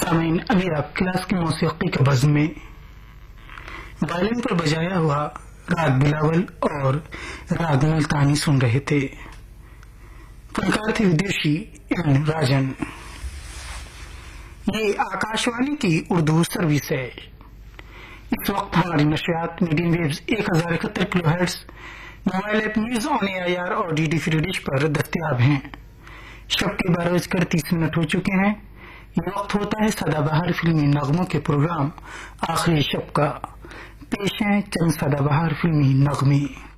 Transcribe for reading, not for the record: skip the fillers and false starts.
सामीन अभी आप क्लास की मौसीकी के बज़्म में वायलिन पर बजाया हुआ राग बिलावल और राग मुल्तानी सुन रहे थे। फनकार थे विदेशी एन राजन। ये आकाशवाणी की उर्दू सर्विस है। इस वक्त हमारी नशियात medium waves 1071 kilohertz, mobile app news on AIR और DD फ्री डिश पर दस्तयाब हैं। शब के 12:30 हो चुके हैं। ये वक्त होता है सदाबहार फिल्मी नगमों के प्रोग्राम आखिरी शब का। पेश हैं चंद सदाबहार फिल्मी नगमे।